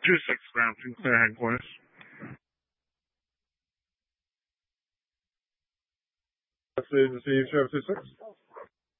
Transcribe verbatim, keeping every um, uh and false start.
two six Ground Sinclair headquarters. Agency Sheriff two six.